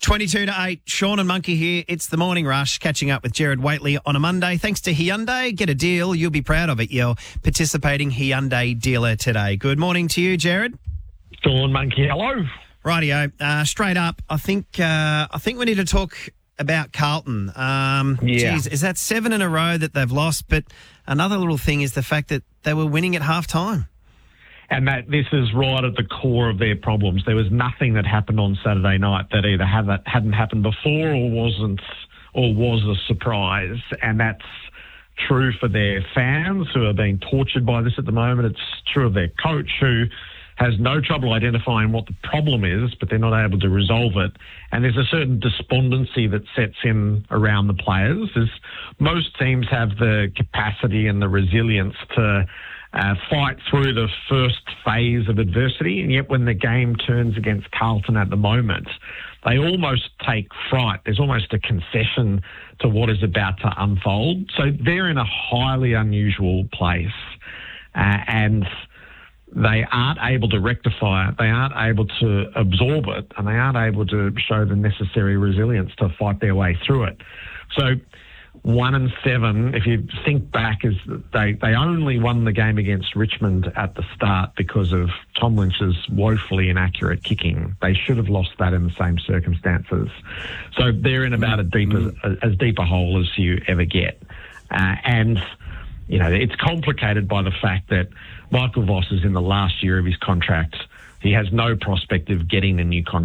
22 to 8, Sean and Monkey here. It's the Morning Rush, catching up with Jared Waitley on a Monday. Thanks to Hyundai. Get a deal. You'll be proud of it. You're participating Hyundai dealer today. Good morning to you, Jared. Sean, Monkey, hello. Rightio. Straight up, I think we need to talk about Carlton. Geez, is that 7 in a row that they've lost? But another little thing is the fact that they were winning at half-time. And this is right at the core of their problems. There was nothing that happened on Saturday night that either hadn't happened before or was a surprise. And that's true for their fans who are being tortured by this at the moment. It's true of their coach who has no trouble identifying what the problem is, but they're not able to resolve it. And there's a certain despondency that sets in around the players, as most teams have the capacity and the resilience to fight through the first phase of adversity, and yet when the game turns against Carlton at the moment, they almost take fright. There's almost a concession to what is about to unfold. So they're in a highly unusual place, and they aren't able to rectify it, they aren't able to absorb it, and they aren't able to show the necessary resilience to fight their way through it. So 1-7, if you think back, is they only won the game against Richmond at the start because of Tom Lynch's woefully inaccurate kicking. They should have lost that in the same circumstances. So they're in about as deep a hole as you ever get. And, you know, it's complicated by the fact that Michael Voss is in the last year of his contract. He has no prospect of getting a new contract.